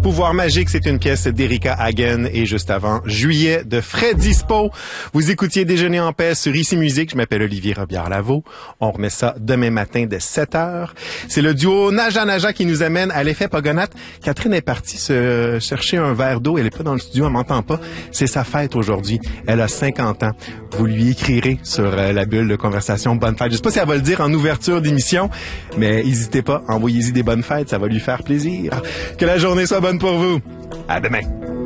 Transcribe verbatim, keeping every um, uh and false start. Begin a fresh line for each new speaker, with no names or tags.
Pouvoir magique, c'est une pièce d'Erika Hagen et juste avant, Juillet de Fred Dispo. Vous écoutiez Déjeuner en paix sur Ici Musique. Je m'appelle Olivier Robillard-Lavaux. On remet ça demain matin dès sept heures. C'est le duo Naja Naja qui nous amène à l'effet Pogonate. Catherine est partie se chercher un verre d'eau. Elle est pas dans le studio, elle m'entend pas. C'est sa fête aujourd'hui. Elle a cinquante ans. Vous lui écrirez sur la bulle de conversation bonne fête. Je sais pas si elle va le dire en ouverture d'émission, mais n'hésitez pas, envoyez-y des bonnes fêtes, ça va lui faire plaisir. Que la journée soit bonne pour vous. À demain.